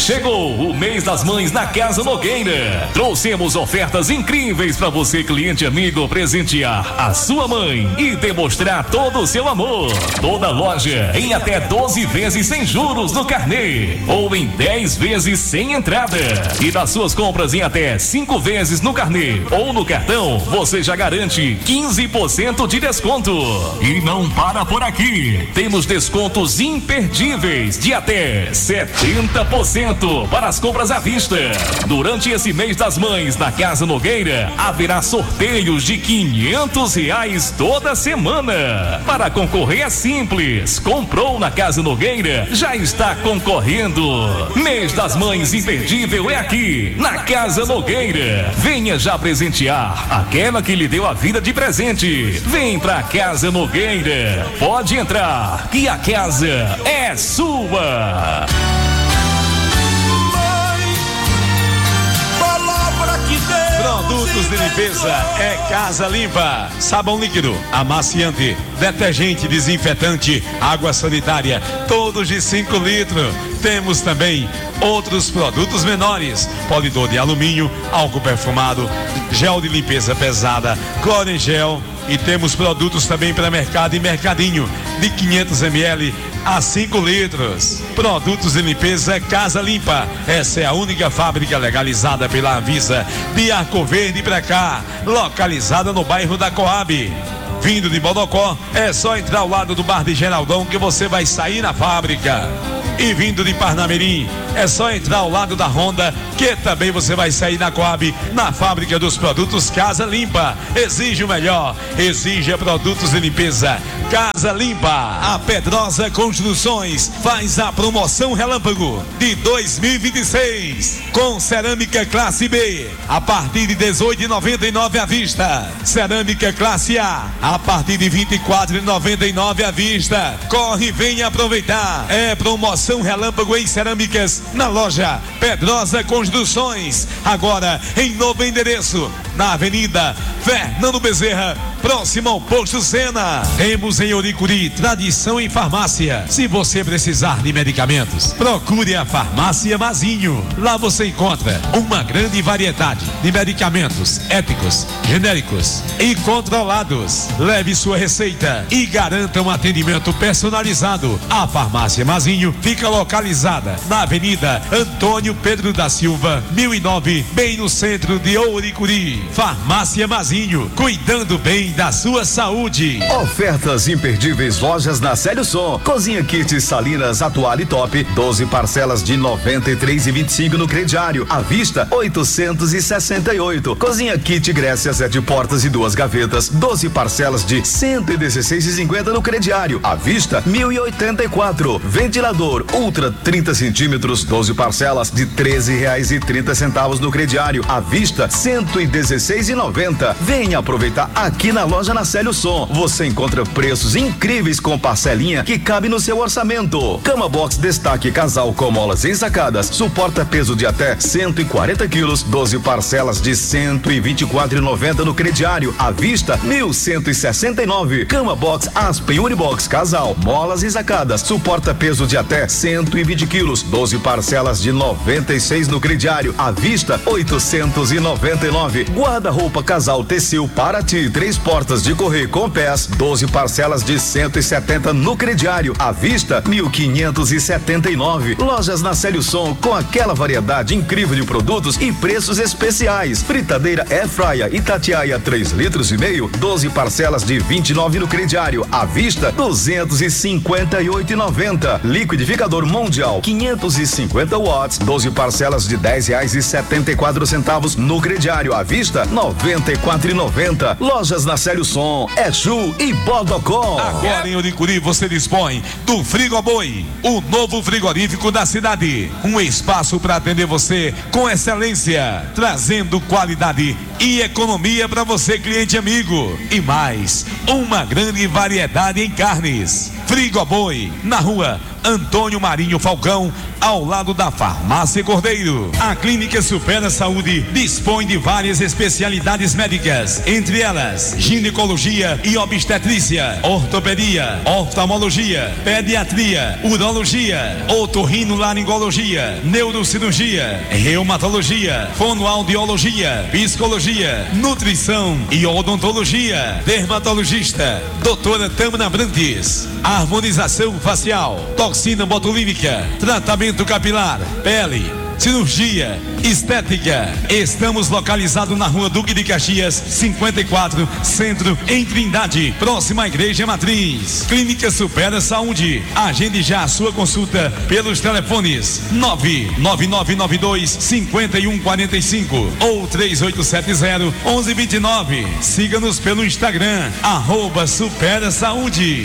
Chegou o mês das mães na Casa Nogueira. Trouxemos ofertas incríveis para você, cliente amigo, presentear a sua mãe e demonstrar todo o seu amor. Toda loja em até 12 vezes sem juros no carnê ou em 10 vezes sem entrada. E das suas compras em até 5 vezes no carnê ou no cartão, você já garante 15% de desconto. E não para por aqui. Temos descontos imperdíveis de até 70% para as compras à vista. Durante esse mês das mães na Casa Nogueira, haverá sorteios de R$500 toda semana. Para concorrer é simples. Comprou na Casa Nogueira, já está concorrendo. Mês das mães imperdível é aqui, na Casa Nogueira. Venha já presentear aquela que lhe deu a vida de presente. Vem pra Casa Nogueira. Pode entrar, que a casa é sua. Produtos de limpeza é Casa Limpa. Sabão líquido, amaciante, detergente, desinfetante, água sanitária, todos de 5 litros. Temos também outros produtos menores: polidor de alumínio, álcool perfumado, gel de limpeza pesada, cloro em gel. E temos produtos também para mercado e mercadinho, de 500 ml a 5 litros. Produtos de limpeza Casa Limpa. Essa é a única fábrica legalizada pela Anvisa de Arco Verde pra cá, localizada no bairro da Coab. Vindo de Bodocó, é só entrar ao lado do bar de Geraldão que você vai sair na fábrica. E vindo de Parnamirim, é só entrar ao lado da Honda, que também você vai sair na Coab, na fábrica dos produtos Casa Limpa. Exige o melhor, exige produtos de limpeza Casa Limpa. A Pedrosa Construções faz a promoção Relâmpago de 2026 com cerâmica classe B a partir de R$18,99 à vista. Cerâmica classe A partir de R$24,99 à vista. Corre e venha aproveitar. É promoção Relâmpago em cerâmicas na loja Pedrosa Construções. Agora em novo endereço, na Avenida Fernando Bezerra, próximo ao Posto Sena. Temos em Oricuri tradição em farmácia. Se você precisar de medicamentos, procure a Farmácia Mazinho. Lá você encontra uma grande variedade de medicamentos éticos, genéricos e controlados. Leve sua receita e garanta um atendimento personalizado. A Farmácia Mazinho fica localizada na Avenida Antônio Pedro da Silva, 1009, bem no centro de Oricuri. Farmácia Mazinho, cuidando bem da sua saúde. Ofertas imperdíveis, lojas na Célio Som. Cozinha Kit Salinas Atual e Top, 12 parcelas de R$ 93,25 no crediário. À vista, 868. Cozinha Kit Grécia, 7 portas e 2 gavetas, 12 parcelas de R$ 116,50 no crediário. À vista, 1.084. Ventilador Ultra 30 centímetros, 12 parcelas de R$ 13,30 no crediário. À vista, R$ 116,90. Venha aproveitar aqui na loja na Célio Som. Você encontra preços incríveis com parcelinha que cabe no seu orçamento. Cama Box Destaque Casal com molas ensacadas, suporta peso de até 140 quilos, 12 parcelas de R$ 124,90 no crediário. À vista, R$ 1.169. Cama Box Aspen Unibox Casal, molas ensacadas, suporta peso de até 120 quilos, 12 parcelas de R$ 96 no crediário. À vista, R$ 899. Guarda-roupa Casal Tecil Paraty, 3 portas de correr com pés, 12 parcelas de R$ 170 no crediário. À vista, R$ 1.579. Lojas na Célio Som com aquela variedade incrível de produtos e preços especiais. Fritadeira Airfryer Itatiaia 3 litros e meio, 12 parcelas de R$ 29 no crediário. À vista, R$ 258,90. Liquidificador Mundial 550 watts, 12 parcelas de R$ 10,74 no crediário. À vista, R$ 94,90. Lojas na Célio Som, Exu e Bodocó. Agora em Oricuri você dispõe do Frigoboi, o novo frigorífico da cidade. Um espaço para atender você com excelência, trazendo qualidade e economia para você, cliente amigo. E mais, uma grande variedade em carnes. Frigoboi, na rua Antônio Marinho Falcão, ao lado da Farmácia Cordeiro. A Clínica Supera Saúde dispõe de várias especialidades médicas, entre elas ginecologia e obstetrícia, ortopedia, oftalmologia, pediatria, urologia, otorrinolaringologia, neurocirurgia, reumatologia, fonoaudiologia, psicologia, nutrição e odontologia. Dermatologista, doutora Tâmara Brantes. Harmonização facial, toxina botulínica, tratamento capilar, pele, cirurgia, estética. Estamos localizados na rua Duque de Caxias, 54, Centro, em Trindade, próxima à Igreja Matriz. Clínica Supera Saúde. Agende já a sua consulta pelos telefones 99992-5145 ou 3870-1129. Siga-nos pelo Instagram, @Supera Saúde.